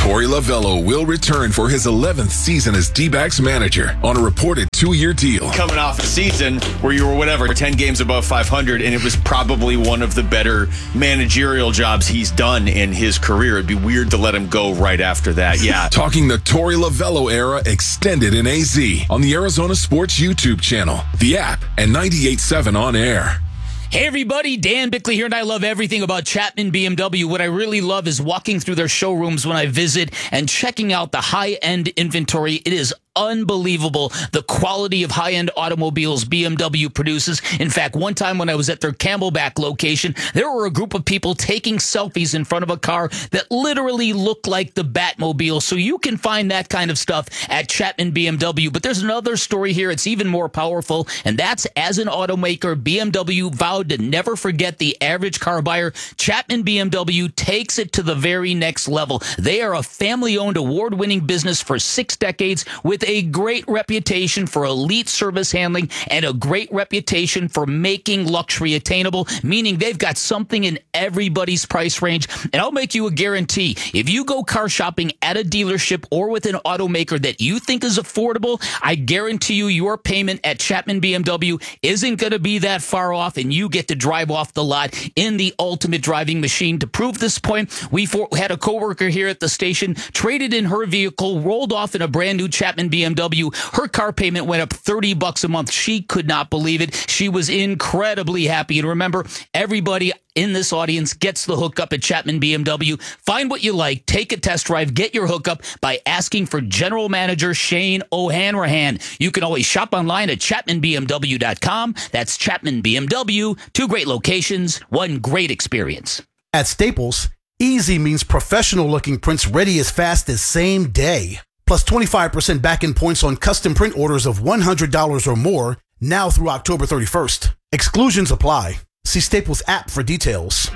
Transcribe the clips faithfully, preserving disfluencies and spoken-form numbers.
Torey Lovullo will return for his eleventh season as D-backs manager on a reported two-year deal. Coming off a season where you were, whatever, ten games above five hundred, and it was probably one of the better managerial jobs he's done in his career. It'd be weird to let him go right after that. Yeah. Talking the Torey Lovullo era extended in A Z on the Arizona Sports YouTube channel, the app, and ninety-eight point seven on air. Hey everybody, Dan Bickley here, and I love everything about Chapman B M W. What I really love is walking through their showrooms when I visit and checking out the high-end inventory. It is unbelievable, the quality of high-end automobiles B M W produces. In fact, one time when I was at their Camelback location, there were a group of people taking selfies in front of a car that literally looked like the Batmobile. So you can find that kind of stuff at Chapman B M W. But there's another story here. It's even more powerful, and that's as an automaker, B M W vowed to never forget the average car buyer. Chapman B M W takes it to the very next level. They are a family-owned, award-winning business for six decades with a great reputation for elite service handling and a great reputation for making luxury attainable, meaning they've got something in everybody's price range. And I'll make you a guarantee. If you go car shopping at a dealership or with an automaker that you think is affordable, I guarantee you your payment at Chapman B M W isn't going to be that far off, and you get to drive off the lot in the ultimate driving machine. To prove this point, we for- had a coworker here at the station, traded in her vehicle, rolled off in a brand new Chapman B M W. Her car payment went up thirty bucks a month. She could not believe it. She was incredibly happy. And remember, everybody in this audience gets the hookup at Chapman B M W. Find what you like, take a test drive, get your hookup by asking for General Manager Shane O'Hanrahan. You can always shop online at chapman b m w dot com. That's Chapman B M W. Two great locations, one great experience. At Staples, easy means professional-looking prints ready as fast as same day. Plus twenty-five percent back-end points on custom print orders of one hundred dollars or more now through October thirty-first. Exclusions apply. See Staples app for details.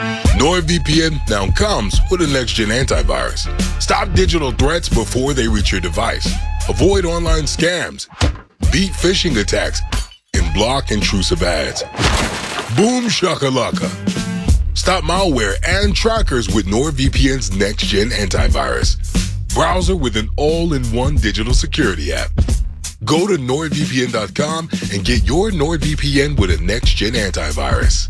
NordVPN now comes with a next-gen antivirus. Stop digital threats before they reach your device. Avoid online scams. Beat phishing attacks. And block intrusive ads. Boom shakalaka. Stop malware and trackers with NordVPN's next-gen antivirus. Browser with an all-in-one digital security app. Go to nord v p n dot com and get your NordVPN with a next-gen antivirus.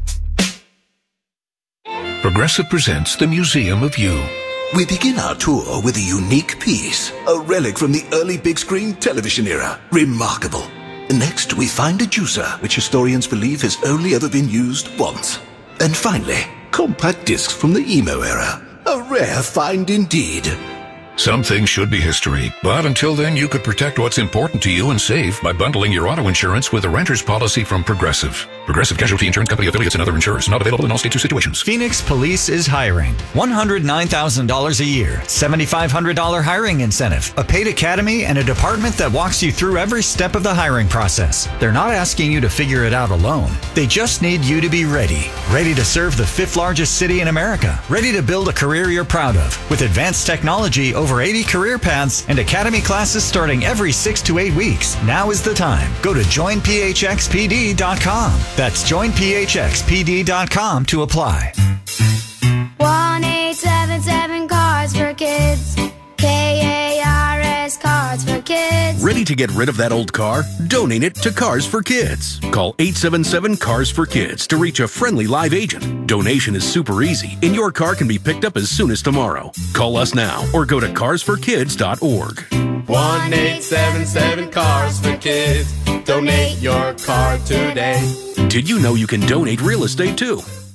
Progressive presents the Museum of You. We begin our tour with a unique piece, a relic from the early big screen television era. Remarkable. Next, we find a juicer, which historians believe has only ever been used once. And finally, compact discs from the emo era. A rare find indeed. Some things should be history, but until then, you could protect what's important to you and save by bundling your auto insurance with a renter's policy from Progressive. Progressive Casualty Insurance Company affiliates and other insurers. Not available in all states or situations. Phoenix Police is hiring. one hundred nine thousand dollars a year. seven thousand five hundred dollars hiring incentive. A paid academy and a department that walks you through every step of the hiring process. They're not asking you to figure it out alone. They just need you to be ready. Ready to serve the fifth largest city in America. Ready to build a career you're proud of. With advanced technology, over eighty career paths, and academy classes starting every six to eight weeks. Now is the time. Go to join p h x p d dot com. That's join p h x p d dot com to apply. one eight seven seven Cars for Kids. K A R S Cars for Kids. Ready to get rid of that old car? Donate it to Cars for Kids. Call eight seven seven Cars for Kids to reach a friendly live agent. Donation is super easy, and your car can be picked up as soon as tomorrow. Call us now or go to cars for kids dot org. one eight seven seven Cars for Kids. Donate your car today. Did you know you can donate real estate too?